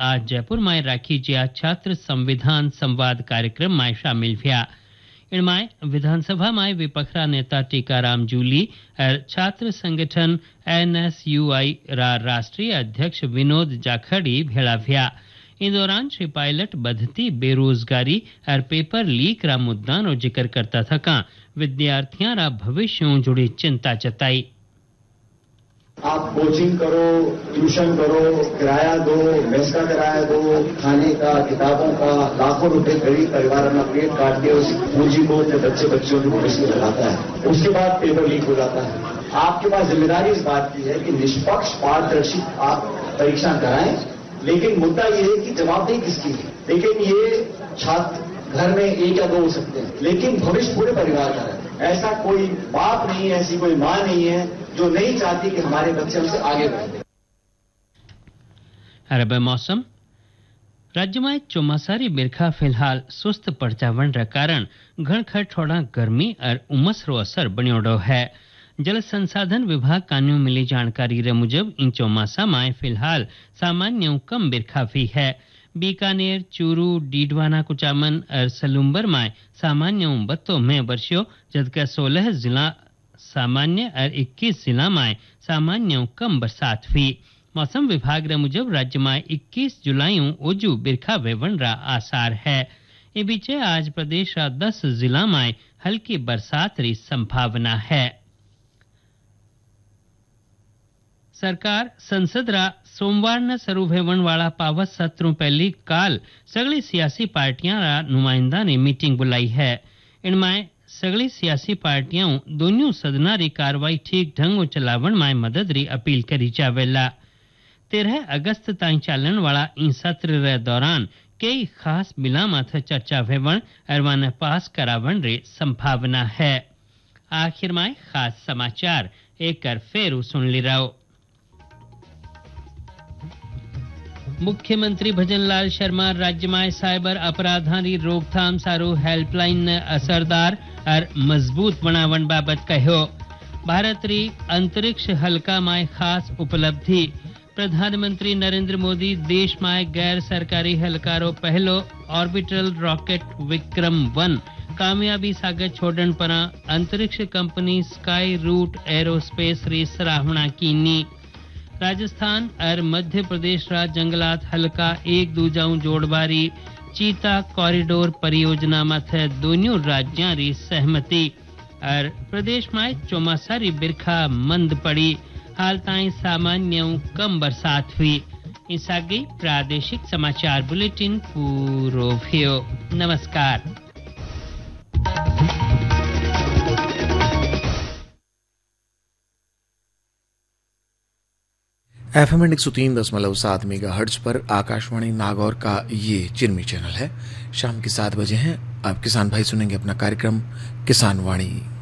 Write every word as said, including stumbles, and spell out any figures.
आज जयपुर में राखी जिया छात्र संविधान संवाद कार्यक्रम में शामिल हुआ। इनमें विधानसभा में विपक्षा नेता टीकाराम जूली और छात्र संगठन एनएसयूआई रा राष्ट्रीय अध्यक्ष विनोद जाखड़ी भेड़ा हुआ। इन दौरान श्री पायलट बढ़ती बेरोजगारी और पेपर लीक रा मुद्दा नो जिक्र करता थका विद्यार्थियों रा भविष्य जुड़ी चिंता जताई। आप कोचिंग करो, ट्यूशन करो, किराया दो, मेस का किराया दो, खाने का, किताबों का, लाखों रुपए गरीब परिवार अपना पेट काट के उस पूंजी को अपने बच्चे बच्चियों के भविष्य में लगाता है। उसके बाद पेपर लीक हो जाता है। आपके पास जिम्मेदारी इस बात की है कि निष्पक्ष पारदर्शी आप परीक्षा कराएं, लेकिन मुद्दा ये है कि जवाबदेही किसकी है। लेकिन ये छात्र घर में एक या दो हो सकते हैं, लेकिन भविष्य पूरे परिवार का है। ऐसा कोई बाप नहीं है, ऐसी कोई मां नहीं है जो नहीं चाहती कि हमारे बच्चे हमसे आगे बढ़े। अरब मौसम राज्य में ચોમાસાની बिरखा फिलहाल सुस्त पड़चावण रा कारण घणखर थोड़ा गर्मी और उमस रो असर बन्योड़ो है। जल संसाधन विभाग कान्यू मिली जानकारी रे मुजब इन चौमासा में फिलहाल सामान्य कम बिरखा हुई है। बीकानेर, चूरू, डीडवाना, कुचामन और सलूम्बर में सामान्य बत्तो में वर्षो, जबकि सोलह जिला सामान्य और इक्कीस जिला में सामान्य कम बरसात हुई। मौसम विभाग रे मुजब राज्य में इक्कीस जुलाई ओजू बिरखा वेवन रा आसार है। ए बीचे आज प्रदेश रा दस जिला में हल्की बरसात री संभावना है। सरकार संसद रा सोमवार न शुरू होने वाला पावत सत्र पहली काल सगली सियासी पार्टियां रा नुमाइंदा ने मीटिंग बुलाई है। इनमें सगली सियासी पार्टियां दोनों सदना री कार्रवाई ठीक ढंग चलावन में मदद री अपील करी जावेला। तेरह अगस्त ताई चालन वाला इन सत्र रे दौरान कई खास बिला माथे चर्चा होवन और वन पास करावन री संभावना है। आखिर में खास समाचार एक कर फेरू सुन ली रहो। मुख्यमंत्री भजनलाल शर्मा राज्य में साइबर अपराधानी रोकथाम सारू हेल्पलाइन ने असरदार और मजबूत बनावन बाबत कहो। भारत री अंतरिक्ष हल्का में खास उपलब्धि। प्रधानमंत्री नरेंद्र मोदी देश में गैर सरकारी हल्कारो पहलो ऑर्बिटल रॉकेट विक्रम वन कामयाबी सागर छोड़न पर अंतरिक्ष कंपनी स्काई रूट एरोस्पेस री सराहना कीनी। राजस्थान और मध्य प्रदेश रा जंगलात हल्का एक दूजाऊ जोड़बारी चीता कॉरिडोर परियोजना माथे दोनों राज्यां री सहमति। और प्रदेश में चौमासारी बिरखा मंद पड़ी। हाल ताई सामान्य कम बरसात हुई। इस आगे प्रादेशिक समाचार बुलेटिन पूरो भयो। नमस्कार। एफ एम एक सौ तीन दशमलव सात मेगा हर्ट्ज पर आकाशवाणी नागौर का ये चिरमी चैनल है। शाम के सात बजे हैं। अब किसान भाई सुनेंगे अपना कार्यक्रम किसान वाणी।